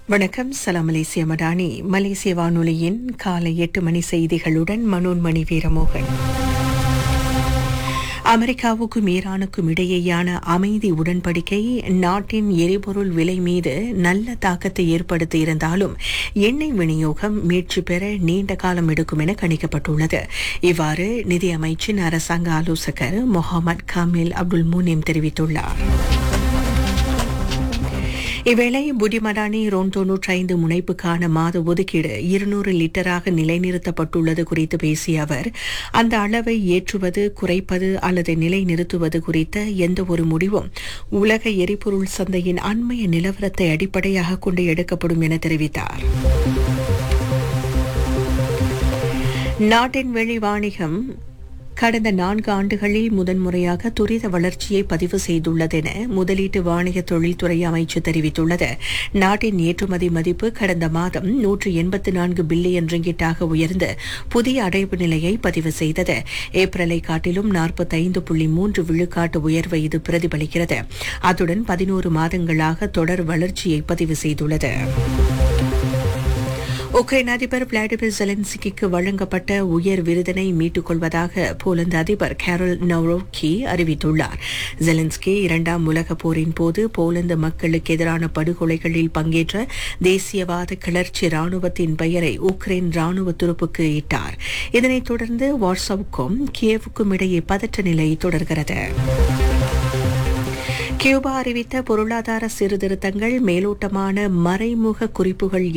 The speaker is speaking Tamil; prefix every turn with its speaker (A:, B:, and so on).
A: வணக்கம். சலாம் மலேசிய மடானி மலேசிய வானொலியின் காலை 8 மணி செய்திகளுடன் மனோன்மணி வீரமோகன். அமெரிக்காவுக்கும் ஈரானுக்கும் இடையேயான அமைதி உடன்படிக்கை நாட்டின் எரிபொருள் விலை மீது நல்ல தாக்கத்தை ஏற்படுத்தியிருந்தாலும் எண்ணெய் விநியோகம் மீட்சி பெற நீண்ட காலம் எடுக்கும் என கணிக்கப்பட்டுள்ளது. இவ்வாறு நிதி அமைச்சின் அரசாங்க ஆலோசகர் முகமது காமில் அப்துல் முனீம் தெரிவித்துள்ளார். இவ்வேளை புடிமடானி ரோன் 95 முனைப்புக்கான மாத ஒதுக்கீடு 200 லிட்டராக நிலைநிறுத்தப்பட்டுள்ளது குறித்து பேசிய அவர், அந்த அளவை ஏற்றுவது, குறைப்பது அல்லது நிலைநிறுத்துவது குறித்த எந்த ஒரு முடிவும் உலக எரிபொருள் சந்தையின் அண்மைய நிலவரத்தை அடிப்படையாக கொண்டு எடுக்கப்படும் என தெரிவித்தார். நாட்டின் வெளி வாணிகம் கடந்த 4 ஆண்டுகளில் முதன்முறையாக துரித வளர்ச்சியை பதிவு செய்துள்ளதென முதலீட்டு வாணிக தொழில்துறை அமைச்சு தெரிவித்துள்ளது. நாட்டின் ஏற்றுமதி மதிப்பு கடந்த மாதம் 184 பில்லியன் ரிங்கிட்டாக உயர்ந்து புதிய அடைவு நிலையை பதிவு செய்தது. ஏப்ரலை காட்டிலும் 45.3 விழுக்காட்டு உயர்வை இது பிரதிபலிக்கிறது. அத்துடன் 11 மாதங்களாக தொடர் வளர்ச்சியை பதிவு செய்துள்ளது. உக்ரைன் அதிபர் விளாடிமிர் ஜெலன்ஸ்கிக்கு வழங்கப்பட்ட உயர் விருதினை மீட்டுக் கொள்வதாக போலந்து அதிபர் கேரல் நவ்ரோக்கி அறிவித்துள்ளார். ஜெலன்ஸ்கி 2ஆம் உலகப் போரின் போது போலந்து மக்களுக்கு எதிரான படுகொலைகளில் பங்கேற்ற தேசியவாத கிளர்ச்சி ராணுவத்தின் பெயரை உக்ரைன் ராணுவ துருப்புக்கு இட்டார். இதனைத் தொடர்ந்து வார்சாவுக்கும் கியேவுக்கும் இடையே பதற்ற நிலை தொடர்கிறது. கியூபா அறிவித்த பொருளாதார சீர்திருத்தங்கள் மேலோட்டமான மறைமுக குறிப்புகள்